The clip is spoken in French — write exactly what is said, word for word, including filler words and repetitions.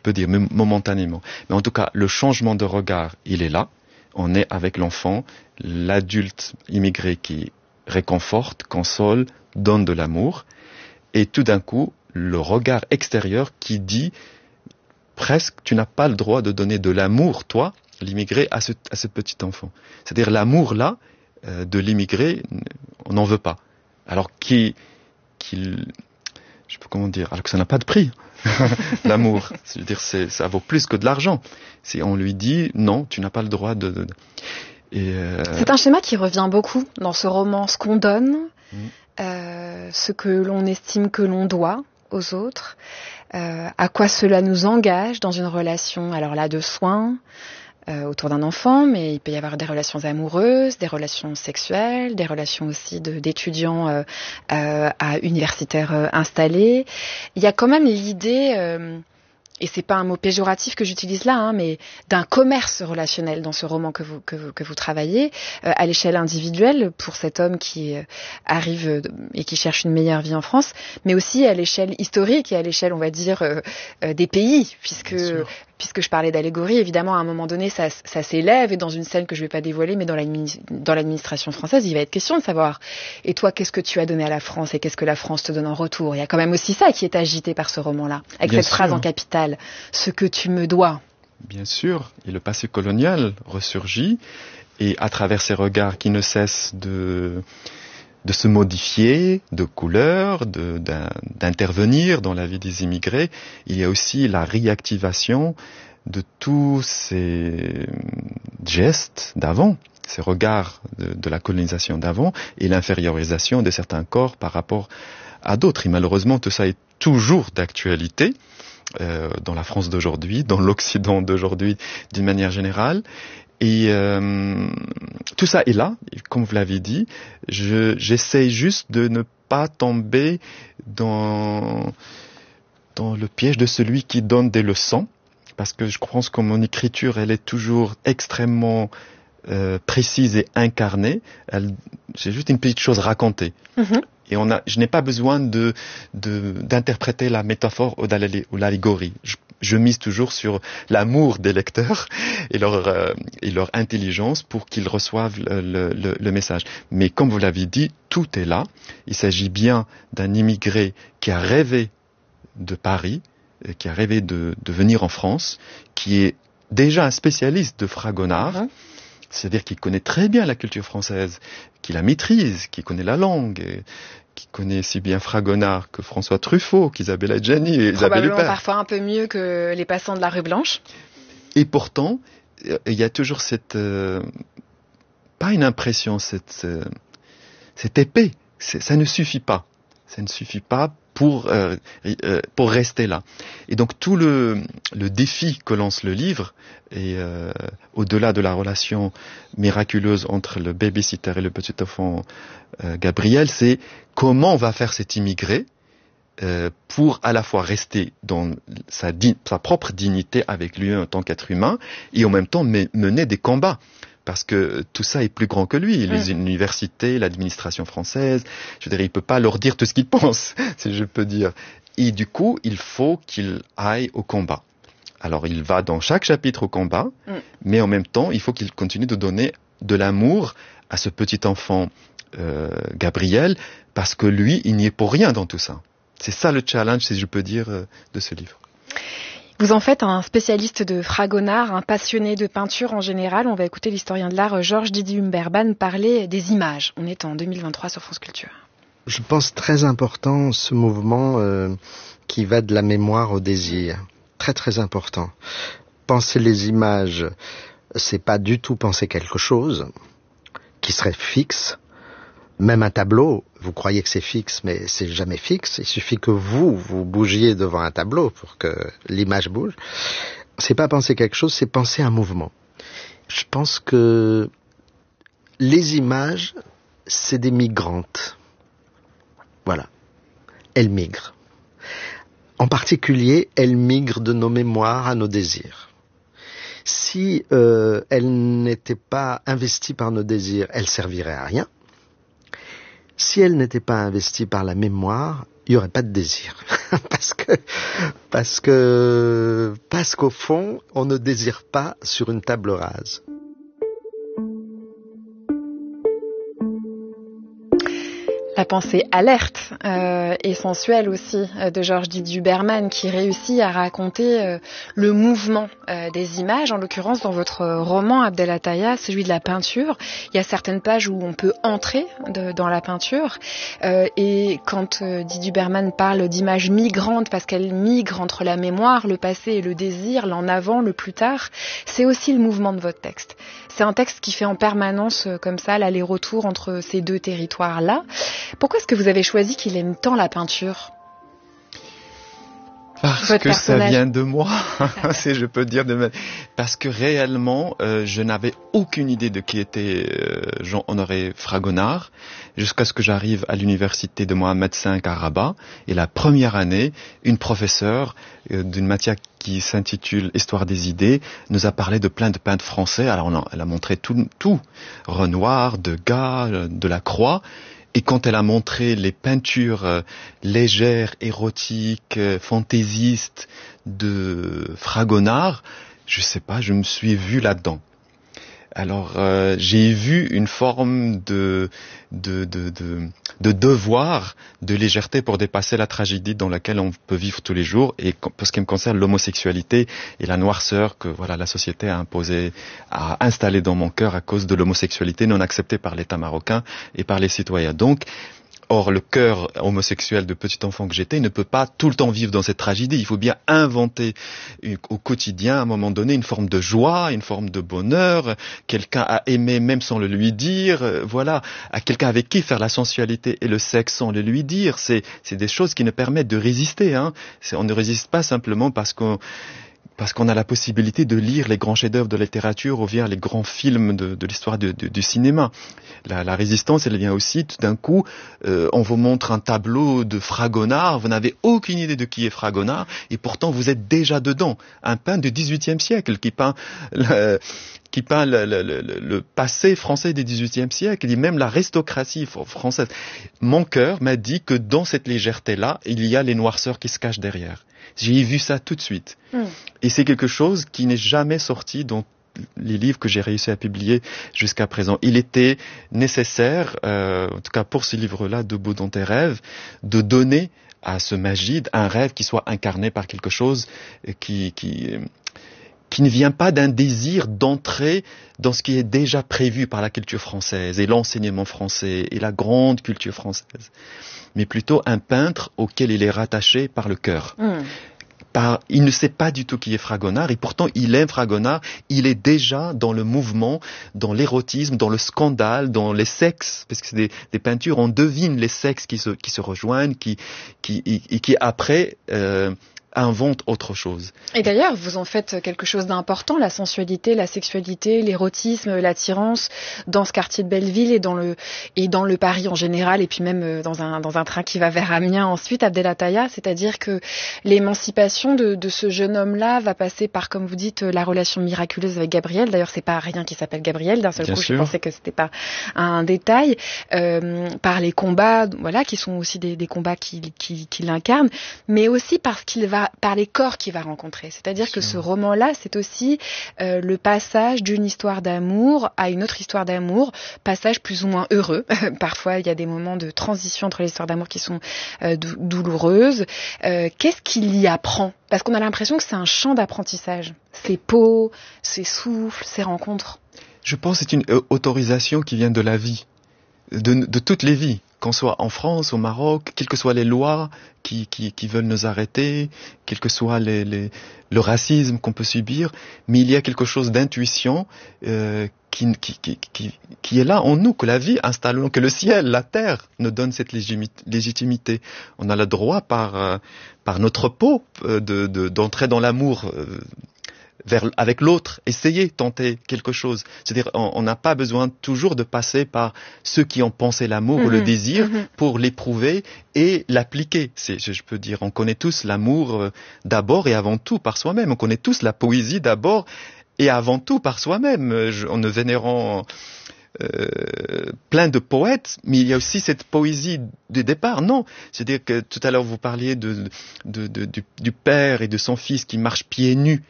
peux dire, momentanément. Mais en tout cas, le changement de regard, il est là. On est avec l'enfant, l'adulte immigré qui réconforte, console, donne de l'amour. Et tout d'un coup, le regard extérieur qui dit presque, tu n'as pas le droit de donner de l'amour, toi, l'immigré, à ce, à ce petit enfant. C'est-à-dire l'amour là, euh, de l'immigré, on n'en veut pas. Alors qu'il, qu'il, je sais pas comment dire, alors que ça n'a pas de prix. L'amour, c'est-à-dire c'est, ça vaut plus que de l'argent. Si on lui dit non, tu n'as pas le droit de. de, de. Et euh... C'est un schéma qui revient beaucoup dans ce roman, ce qu'on donne, mmh. euh, ce que l'on estime que l'on doit aux autres, euh, à quoi cela nous engage dans une relation, alors là de soins euh, autour d'un enfant, mais il peut y avoir des relations amoureuses, des relations sexuelles, des relations aussi de, d'étudiants euh, euh, à universitaires euh, installés. Il y a quand même l'idée, euh, et c'est pas un mot péjoratif que j'utilise là, hein, mais d'un commerce relationnel dans ce roman que vous que vous, que vous travaillez euh, à l'échelle individuelle pour cet homme qui euh, arrive euh, et qui cherche une meilleure vie en France, mais aussi à l'échelle historique et à l'échelle, on va dire, euh, euh, des pays, puisque puisque je parlais d'allégorie, évidemment, à un moment donné, ça, ça s'élève, et dans une scène que je ne vais pas dévoiler, mais dans, l'admi- dans l'administration française, il va être question de savoir, et toi, qu'est-ce que tu as donné à la France, et qu'est-ce que la France te donne en retour? Il y a quand même aussi ça qui est agité par ce roman-là, avec Bien cette sûr. phrase en capitale, ce que tu me dois. Bien sûr, et le passé colonial ressurgit, et à travers ces regards qui ne cessent de... de se modifier de couleur, de, d'un, d'intervenir dans la vie des immigrés, il y a aussi la réactivation de tous ces gestes d'avant, ces regards de, de la colonisation d'avant et l'infériorisation de certains corps par rapport à d'autres. Et malheureusement, tout ça est toujours d'actualité euh, dans la France d'aujourd'hui, dans l'Occident d'aujourd'hui d'une manière générale. Et euh, tout ça est là, comme vous l'avez dit. Je, j'essaie juste de ne pas tomber dans, dans le piège de celui qui donne des leçons, parce que je pense que mon écriture, elle est toujours extrêmement euh, précise et incarnée. Elle, j'ai juste une petite chose racontée. Mm-hmm. Et on a, je n'ai pas besoin de, de, d'interpréter la métaphore ou, ou l'allégorie. Je, je mise toujours sur l'amour des lecteurs et leur, euh, et leur intelligence pour qu'ils reçoivent le, le, le message. Mais comme vous l'avez dit, tout est là. Il s'agit bien d'un immigré qui a rêvé de Paris, qui a rêvé de, de venir en France, qui est déjà un spécialiste de Fragonard. Mm-hmm. C'est-à-dire qu'il connaît très bien la culture française, qu'il la maîtrise, qu'il connaît la langue, et qui connaît si bien Fragonard que François Truffaut, qu'Isabelle Adjani et Isabelle Huppert. Parfois un peu mieux que les passants de la rue Blanche. Et pourtant, il y a toujours cette... Euh, pas une impression, cette, euh, cette épée. C'est, ça ne suffit pas. Ça ne suffit pas pour, euh, euh, pour rester là. Et donc tout le, le défi que lance le livre, et euh, au-delà de la relation miraculeuse entre le babysitter et le petit enfant euh, Gabriel, c'est comment on va faire cet immigré euh, pour à la fois rester dans sa, di- sa propre dignité avec lui en tant qu'être humain, et en même temps me- mener des combats. Parce que tout ça est plus grand que lui. Les mmh. universités, l'administration française, je veux dire, il peut pas leur dire tout ce qu'il pense, si je peux dire. Et du coup, il faut qu'il aille au combat. Alors, il va dans chaque chapitre au combat, mmh. mais en même temps, il faut qu'il continue de donner de l'amour à ce petit enfant euh, Gabriel, parce que lui, il n'y est pour rien dans tout ça. C'est ça le challenge, si je peux dire, euh, de ce livre. Vous en faites un spécialiste de Fragonard, un passionné de peinture en général. On va écouter l'historien de l'art Georges Didier Humberban parler des images. On est en deux mille vingt-trois sur France Culture. Je pense très important ce mouvement euh, qui va de la mémoire au désir. Très très important. Penser les images, c'est pas du tout penser quelque chose qui serait fixe. Même un tableau, vous croyez que c'est fixe, mais c'est jamais fixe. Il suffit que vous, vous bougiez devant un tableau pour que l'image bouge. C'est pas penser quelque chose, c'est penser un mouvement. Je pense que les images, c'est des migrantes. Voilà. Elles migrent. En particulier, elles migrent de nos mémoires à nos désirs. Si euh, elles n'étaient pas investies par nos désirs, elles serviraient à rien. Si elle n'était pas investie par la mémoire, il n'y aurait pas de désir. parce que, parce que, parce qu'au fond, on ne désire pas sur une table rase. La pensée alerte euh, et sensuelle aussi euh, de Georges Didier Huberman qui réussit à raconter euh, le mouvement euh, des images. En l'occurrence, dans votre roman Abdel Attaya, celui de la peinture, il y a certaines pages où on peut entrer de, dans la peinture. Euh, et quand euh, Didier Huberman parle d'images migrantes parce qu'elles migrent entre la mémoire, le passé et le désir, l'en avant, le plus tard, c'est aussi le mouvement de votre texte. C'est un texte qui fait en permanence euh, comme ça l'aller-retour entre ces deux territoires-là. Pourquoi est-ce que vous avez choisi qu'il aime tant la peinture ? Parce Votre que personnage. Ça vient de moi, si je peux dire de même. Parce que réellement, euh, je n'avais aucune idée de qui était euh, Jean-Honoré Fragonard, jusqu'à ce que j'arrive à l'université de Mohammed cinq à Rabat. Et la première année, une professeure euh, d'une matière qui s'intitule Histoire des idées nous a parlé de plein de peintres français. Alors on a, elle a montré tout, tout, Renoir, Degas, Delacroix. Et quand elle a montré les peintures euh, légères, érotiques, euh, fantaisistes de Fragonard, je sais pas, je me suis vu là-dedans. Alors euh, j'ai vu une forme de, de, de, de, de devoir, de légèreté pour dépasser la tragédie dans laquelle on peut vivre tous les jours. Et pour ce qui me concerne, l'homosexualité et la noirceur que voilà la société a imposé, a installé dans mon cœur à cause de l'homosexualité non acceptée par l'État marocain et par les citoyens. Donc, or, le cœur homosexuel de petit enfant que j'étais ne peut pas tout le temps vivre dans cette tragédie. Il faut bien inventer une, au quotidien, à un moment donné, une forme de joie, une forme de bonheur, quelqu'un à aimer même sans le lui dire, euh, voilà, à quelqu'un avec qui faire la sensualité et le sexe sans le lui dire. C'est, c'est des choses qui nous permettent de résister. Hein. C'est, on ne résiste pas simplement parce qu'on... parce qu'on a la possibilité de lire les grands chefs-d'œuvre de la littérature ou bien les grands films de, de l'histoire de, de, du cinéma. La, la résistance, elle vient aussi, tout d'un coup, euh, on vous montre un tableau de Fragonard, vous n'avez aucune idée de qui est Fragonard, et pourtant vous êtes déjà dedans. Un peintre du dix-huitième siècle qui peint... Le, qui peint le, le, le, le passé français du dix-huitième siècle, et même l'aristocratie française. Mon cœur m'a dit que dans cette légèreté-là, il y a les noirceurs qui se cachent derrière. J'ai vu ça tout de suite. Mm. Et c'est quelque chose qui n'est jamais sorti dans les livres que j'ai réussi à publier jusqu'à présent. Il était nécessaire, euh, en tout cas pour ce livre-là, Debout dans tes rêves, de donner à ce Magid un rêve qui soit incarné par quelque chose qui... qui qui ne vient pas d'un désir d'entrer dans ce qui est déjà prévu par la culture française et l'enseignement français et la grande culture française, mais plutôt un peintre auquel il est rattaché par le cœur. Mmh. Par, il ne sait pas du tout qui est Fragonard et pourtant il aime Fragonard, il est déjà dans le mouvement, dans l'érotisme, dans le scandale, dans les sexes, parce que c'est des, des peintures, on devine les sexes qui se, qui se rejoignent, qui, qui, et, et qui après... Euh, invente autre chose. Et d'ailleurs, vous en faites quelque chose d'important, la sensualité, la sexualité, l'érotisme, l'attirance dans ce quartier de Belleville et dans le et dans le Paris en général, et puis même dans un dans un train qui va vers Amiens ensuite, Abdel Attaya, c'est-à-dire que l'émancipation de, de ce jeune homme-là va passer par, comme vous dites, la relation miraculeuse avec Gabriel. D'ailleurs, c'est pas rien qui s'appelle Gabriel. D'un seul Bien coup, sûr. Je pensais que c'était pas un détail. Euh, par les combats, voilà, qui sont aussi des, des combats qui qui, qui l'incarnent, mais aussi parce qu'il va par les corps qu'il va rencontrer. C'est-à-dire que ce roman-là, c'est aussi euh, le passage d'une histoire d'amour à une autre histoire d'amour, passage plus ou moins heureux. Parfois, il y a des moments de transition entre les histoires d'amour qui sont euh, dou- douloureuses. Euh, qu'est-ce qu'il y apprend ? Parce qu'on a l'impression que c'est un champ d'apprentissage. Ses peaux, ses souffles, ses rencontres. Je pense que c'est une euh, autorisation qui vient de la vie, de, de toutes les vies. Qu'on soit en France, au Maroc, quelles que soient les lois qui, qui, qui veulent nous arrêter, quel que soit les, les, le racisme qu'on peut subir, mais il y a quelque chose d'intuition euh, qui, qui, qui, qui, qui est là en nous, que la vie installe, que le ciel, la terre nous donne cette légitimité. On a le droit par, euh, par notre peau euh, de, de, d'entrer dans l'amour euh, vers, avec l'autre, essayer, tenter quelque chose. C'est-à-dire, on n'a pas besoin toujours de passer par ceux qui ont pensé l'amour mmh, ou le désir mmh. pour l'éprouver et l'appliquer. C'est, je, je peux dire, on connaît tous l'amour euh, d'abord et avant tout par soi-même. On connaît tous la poésie d'abord et avant tout par soi-même. Je, en ne vénérant euh, plein de poètes, mais il y a aussi cette poésie du départ. Non, c'est-à-dire que tout à l'heure vous parliez de, de, de, du, du père et de son fils qui marchent pieds nus